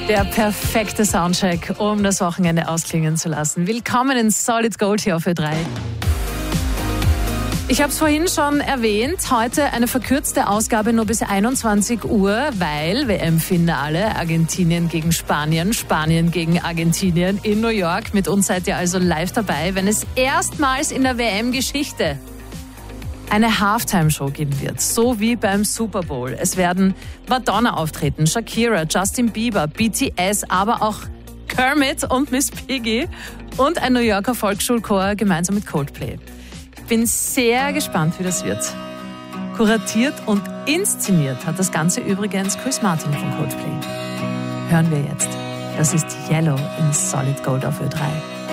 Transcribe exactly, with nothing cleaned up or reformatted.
Der perfekte Soundcheck, um das Wochenende ausklingen zu lassen. Willkommen in Solid Gold hier auf Ö drei. Ich habe es vorhin schon erwähnt, heute eine verkürzte Ausgabe nur bis einundzwanzig Uhr, weil W M-Finale Argentinien gegen Spanien, Spanien gegen Argentinien in New York. Mit uns seid ihr also live dabei, wenn es erstmals in der W M-Geschichte eine Halftime-Show geben wird, so wie beim Super Bowl. Es werden Madonna auftreten, Shakira, Justin Bieber, B T S, aber auch Kermit und Miss Piggy und ein New Yorker Volksschulchor gemeinsam mit Coldplay. Ich bin sehr gespannt, wie das wird. Kuratiert und inszeniert hat das Ganze übrigens Chris Martin von Coldplay. Hören wir jetzt. Das ist Yellow in Solid Gold auf Ö drei.